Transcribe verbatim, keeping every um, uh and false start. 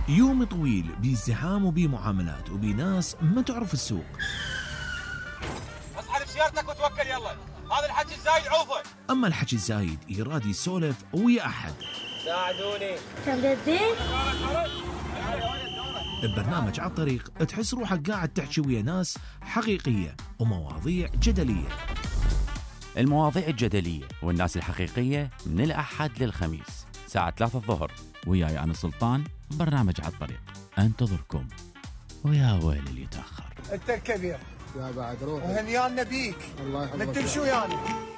يوم طويل بازدحام وبمعاملات وبناس ما تعرف السوق. اسحب سيارتك وتوكل يلا، هذا الحكي الزايد عوفه. اما الحكي الزايد يراد يسولف ويا احد. ساعدوني. كم جدين؟ ببرنامج على الطريق تحس روحك قاعد تحكي ويا ناس حقيقية ومواضيع جدلية. المواضيع الجدلية والناس الحقيقية من الأحد للخميس ساعة ثلاثة الظهر، وياي أنا سلطان. برنامج على الطريق انتظركم، ويا ويل اللي يتأخر. انت الكبير يا بعد روح وهنيانا بيك. الله يحفظك. نتمشوا ويانا.